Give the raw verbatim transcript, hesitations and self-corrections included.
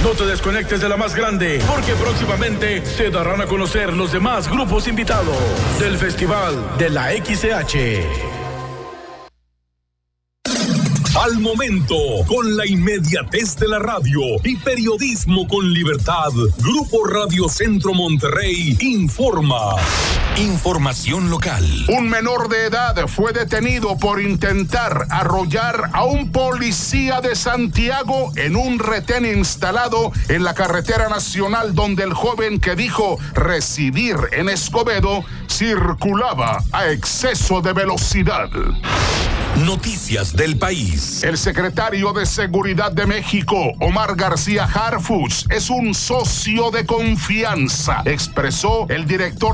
No te desconectes de la más grande, porque próximamente se darán a conocer los demás grupos invitados del Festival de la X C H. Al momento, con la inmediatez de la radio y periodismo con libertad, Grupo Radio Centro Monterrey informa. Información local. Un menor de edad fue detenido por intentar arrollar a un policía de Santiago en un retén instalado en la carretera nacional, donde el joven que dijo residir en Escobedo circulaba a exceso de velocidad. Noticias del país. El secretario de Seguridad de México, Omar García Harfuch, es un socio de confianza, expresó el director